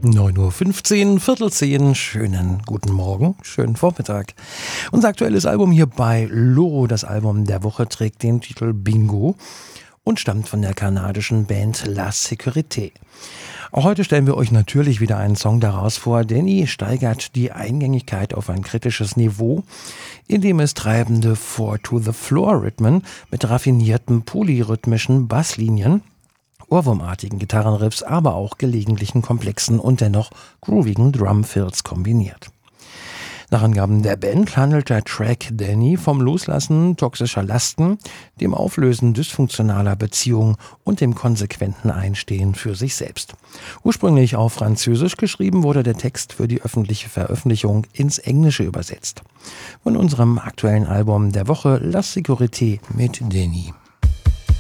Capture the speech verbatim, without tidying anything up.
neun Uhr fünfzehn, Viertel zehn, schönen guten Morgen, schönen Vormittag. Unser aktuelles Album hier bei Loro, das Album der Woche, trägt den Titel Bingo und stammt von der kanadischen Band La Sécurité. Auch heute stellen wir euch natürlich wieder einen Song daraus vor. Danny steigert die Eingängigkeit auf ein kritisches Niveau, indem es treibende Four-to-the-Floor-Rhythmen mit raffinierten polyrhythmischen Basslinien, ohrwurmartigen Gitarrenriffs, aber auch gelegentlichen komplexen und dennoch groovigen Drumfills kombiniert. Nach Angaben der Band handelt der Track Danny vom Loslassen toxischer Lasten, dem Auflösen dysfunktionaler Beziehungen und dem konsequenten Einstehen für sich selbst. Ursprünglich auf Französisch geschrieben, wurde der Text für die öffentliche Veröffentlichung ins Englische übersetzt. Von unserem aktuellen Album der Woche La Sécurité mit Danny.